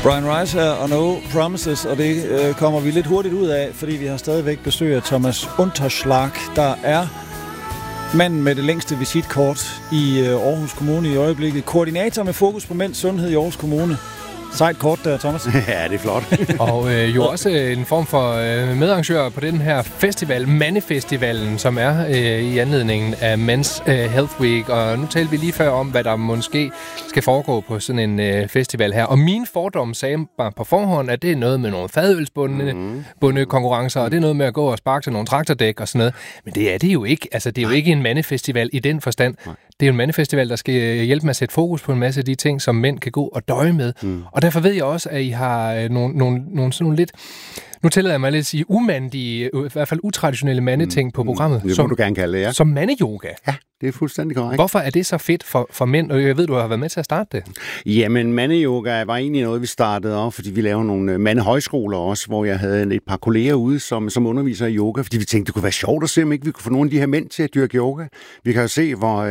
Brian Rice her, og No Promises, og det kommer vi lidt hurtigt ud af, fordi vi har stadigvæk besøg af Thomas Unterschlag, der er manden med det længste visitkort i Aarhus Kommune i øjeblikket. Koordinator med fokus på mænds sundhed i Aarhus Kommune. Sejt kort der, Thomas. Ja, det er flot. Og jo også en form for medarrangør på den her festival, Mandefestivalen, som er i anledningen af Men's Health Week. Og nu talte vi lige før om, hvad der måske skal foregå på sådan en festival her. Og min fordom sagde bare på forhånd, at det er noget med nogle fadølsbundne konkurrencer, og det er noget med at gå og sparke til nogle traktordæk og sådan noget. Men det er det jo ikke. Altså, det er jo ikke en mandefestival i den forstand. Det er jo en mandefestival, der skal hjælpe med at sætte fokus på en masse af de ting, som mænd kan gå og døje med. Og derfor ved jeg også, at I har nogle sådan lidt, nu tillader jeg mig lidt at sige, umandige, i hvert fald utraditionelle mandeting på programmet. Det må du gerne kalde det, ja. Som mandeyoga. Ja, det er fuldstændig korrekt. Hvorfor er det så fedt for mænd? Og jeg ved, du har været med til at starte det. Jamen, mandeyoga var egentlig noget, vi startede op, fordi vi laver nogle mandehøjskoler også, hvor jeg havde et par kolleger ude, som underviser i yoga, fordi vi tænkte, det kunne være sjovt at se, om ikke vi kunne få nogle af de her mænd til at dyrke yoga. Vi kan jo se,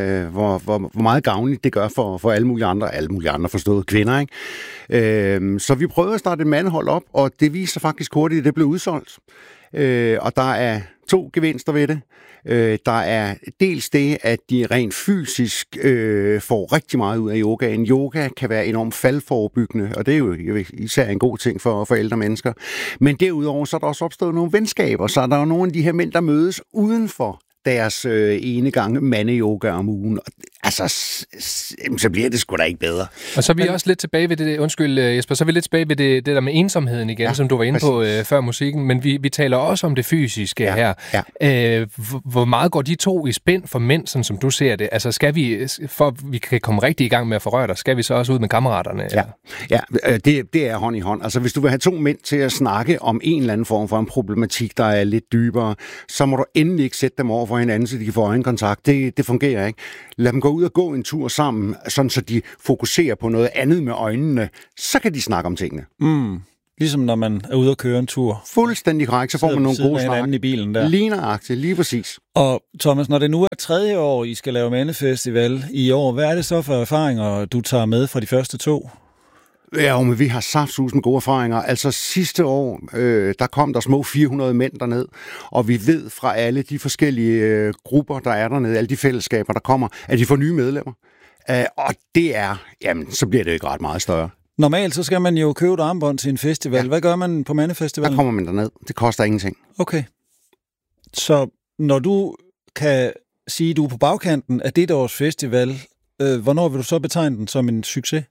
hvor meget gavnligt det gør for alle mulige andre forståede kvinder, ikke? Så vi prøvede at starte et mandehold op, og det viste sig faktisk hurtigt, at det blev udsolgt. Og der er 2 gevinster ved det. Der er dels det, at de rent fysisk får rigtig meget ud af yogaen. Yoga kan være enormt faldforebyggende, og det er jo især en god ting for ældre mennesker. Men derudover så er der også opstået nogle venskaber, så er der jo nogle af de her mænd, der mødes uden for deres ene gang mandeyoga om ugen. Altså, så bliver det sgu da ikke bedre. Og så er vi også lidt tilbage ved det, undskyld Jesper, så er vi lidt tilbage ved det der med ensomheden igen, som du var inde på før musikken, men vi taler også om det fysiske her. Ja. Hvor meget går de 2 i spænd for mænd, sådan som du ser det? Altså, skal vi, for vi kan komme rigtig i gang med at forrøre dig, skal vi så også ud med kammeraterne? Ja, det er hånd i hånd. Altså, hvis du vil have 2 mænd til at snakke om en eller anden form for en problematik, der er lidt dybere, så må du endelig ikke sætte dem over for hinanden, så de kan få øjenkontakt. Det fungerer ikke. Lad dem gå ud og gå en tur sammen, sådan så de fokuserer på noget andet med øjnene. Så kan de snakke om tingene. Ligesom når man er ude og køre en tur. Fuldstændig korrekt, så får man nogle gode snak. I bilen der. Lige nøjagtigt, lige præcis. Og Thomas, når det nu er 3. år, I skal lave mandefestival i år, hvad er det så for erfaringer, du tager med fra de første 2? Ja, men vi har saftsus med gode erfaringer. Altså sidste år, der kom der små 400 mænd derned, og vi ved fra alle de forskellige grupper, der er dernede, alle de fællesskaber, der kommer, at de får nye medlemmer. Og det er, jamen, så bliver det ikke ret meget større. Normalt så skal man jo købe et armbånd til en festival. Ja. Hvad gør man på mandefestivalen? Der kommer man derned. Det koster ingenting. Okay. Så når du kan sige, at du er på bagkanten af dette års festival, hvornår vil du så betegne den som en succes?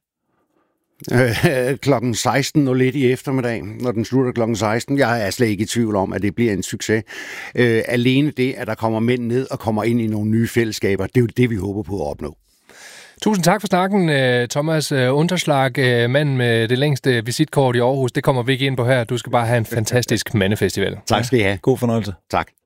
Klokken 16.01 i eftermiddag, når den slutter klokken 16. Jeg er slet ikke i tvivl om, at det bliver en succes. Alene det, at der kommer mænd ned og kommer ind i nogle nye fællesskaber, det er jo det, vi håber på at opnå. Tusind tak for snakken, Thomas Unterschlag, manden med det længste visitkort i Aarhus. Det kommer vi ikke ind på her. Du skal bare have en fantastisk mandefestival. Tak skal I have. God fornøjelse. Tak.